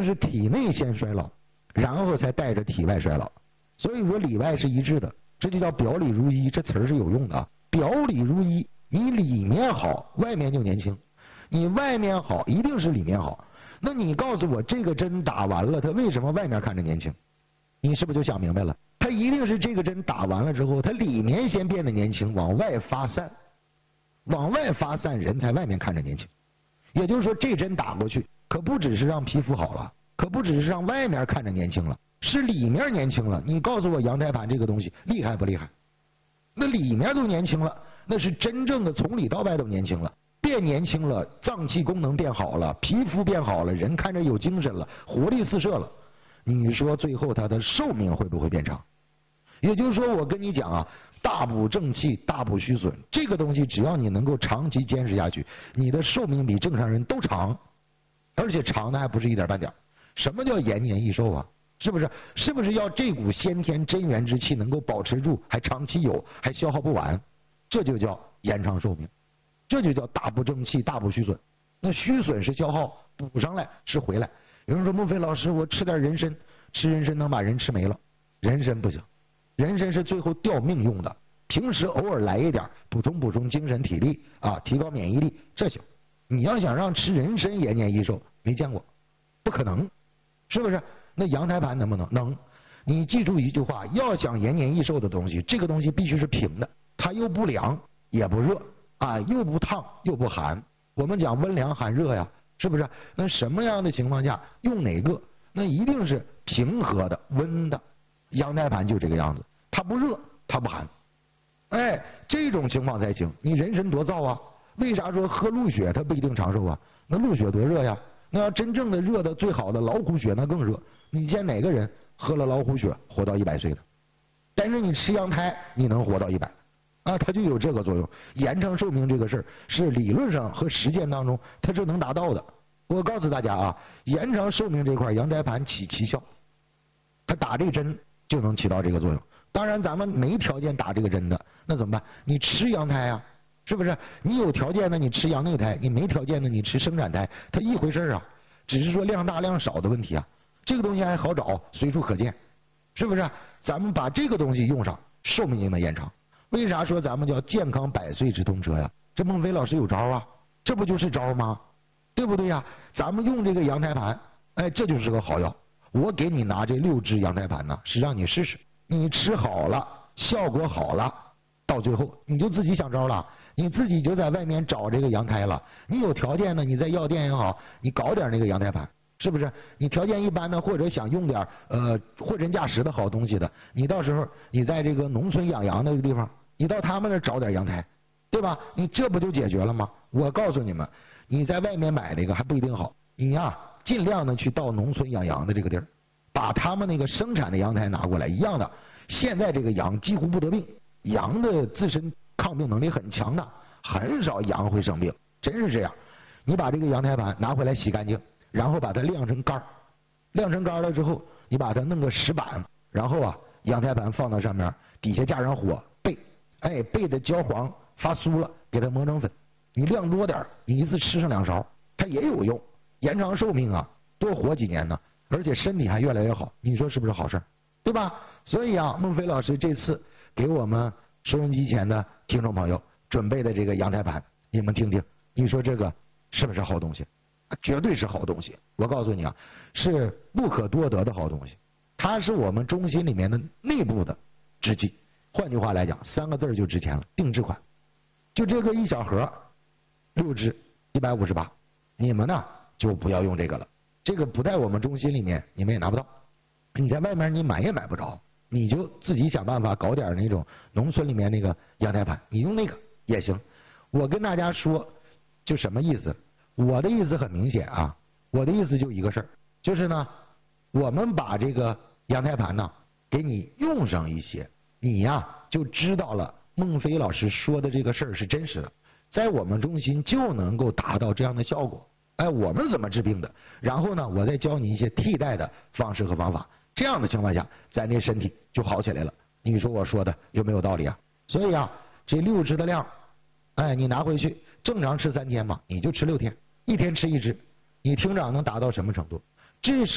是体内先衰老，然后才带着体外衰老。所以说里外是一致的，这就叫表里如一，这词儿是有用的啊。表里如一，你里面好，外面就年轻；你外面好，一定是里面好。那你告诉我，这个针打完了，它为什么外面看着年轻？你是不是就想明白了？它一定是这个针打完了之后，它里面先变得年轻，往外发散，往外发散，人才外面看着年轻。也就是说，这针打过去，可不只是让皮肤好了，可不只是让外面看着年轻了，是里面年轻了。你告诉我，羊胎盘这个东西厉害不厉害？那里面都年轻了，那是真正的从里到外都年轻了，变年轻了，脏器功能变好了，皮肤变好了，人看着有精神了，活力四射了。你说最后它的寿命会不会变长？也就是说，我跟你讲啊，大补正气，大补虚损，这个东西只要你能够长期坚持下去，你的寿命比正常人都长，而且长的还不是一点半点。什么叫延年益寿啊？是不是？是不是要这股先天真元之气能够保持住，还长期有，还消耗不完？这就叫延长寿命，这就叫大补正气，大补虚损。那虚损是消耗，补上来是回来。有人说孟非老师，我吃点人参，吃人参能把人吃没了？人参不行，人参是最后吊命用的，平时偶尔来一点，补充精神体力啊，提高免疫力，这行。你要想让吃人参延年益寿，没见过，不可能，是不是？那羊胎盘能不能？能。你记住一句话，要想延年益寿的东西，这个东西必须是平的，它又不凉也不热啊，又不烫又不寒。我们讲温凉寒热呀，是不是？那什么样的情况下用哪个？那一定是平和的、温的。羊胎盘就这个样子，它不热，它不寒。哎，这种情况才行。你人参多燥啊？为啥说喝鹿血它不一定长寿啊？那鹿血多热呀？那要真正的热的最好的老虎血那更热。你见哪个人喝了老虎血活到100岁的？但是你吃羊胎，你能活到100啊？它就有这个作用。延长寿命这个事儿是理论上和实践当中它是能达到的。我告诉大家啊，延长寿命这块羊胎盘起奇效，它打这针就能起到这个作用。当然咱们没条件打这个针的，那怎么办？你吃羊胎啊，是不是？你有条件的你吃羊内胎，你没条件的你吃生产胎，它一回事啊，只是说量大量少的问题啊。这个东西还好找，随处可见，是不是？咱们把这个东西用上，寿命就能延长。为啥说咱们叫健康100岁直通车呀？这孟非老师有招啊，这不就是招吗？对不对呀？咱们用这个羊胎盘，哎，这就是个好药。我给你拿这6支羊胎盘呢，是让你试试，你吃好了，效果好了，到最后你就自己想招了，你自己就在外面找这个羊胎了。你有条件呢，你在药店也好，你搞点那个羊胎盘，是不是？你条件一般的，或者想用点货真价实的好东西的，你到时候你在这个农村养羊那个地方，你到他们那找点羊胎，对吧？你这不就解决了吗？我告诉你们，你在外面买那个还不一定好，你呀尽量的去到农村养羊的这个地儿，把他们那个生产的羊胎拿过来，一样的。现在这个羊几乎不得病，羊的自身抗病能力很强的，很少羊会生病，真是这样。你把这个羊胎盘拿回来洗干净，然后把它晾成干，晾成干了之后，你把它弄个石板，然后啊羊胎盘放到上面，底下加上火焙，哎焙的焦黄发酥了，给它磨成粉。你量多点，你一次吃上2勺，它也有用，延长寿命啊，多活几年呢，而且身体还越来越好，你说是不是好事？对吧？所以啊，孟非老师这次给我们收音机前的听众朋友准备的这个羊胎盘，你们听听，你说这个是不是好东西？绝对是好东西。我告诉你啊，是不可多得的好东西。它是我们中心里面的内部的制剂。换句话来讲，3个字就值钱了，定制款。就这个1小盒，6支158，你们呢就不要用这个了。这个不在我们中心里面，你们也拿不到。你在外面你买也买不着，你就自己想办法搞点那种农村里面那个羊胎盘，你用那个也行。我跟大家说，就什么意思？我的意思很明显啊，我的意思就一个事儿，就是呢，我们把这个羊胎盘呢给你用上一些，你呀就知道了孟非老师说的这个事儿是真实的，在我们中心就能够达到这样的效果。哎，我们怎么治病的？然后呢，我再教你一些替代的方式和方法。这样的情况下，咱这身体就好起来了。你说我说的有没有道理啊？所以啊，这6支的量，哎，你拿回去，正常吃3天嘛，你就吃6天，1天吃1支，你听着能达到什么程度？这是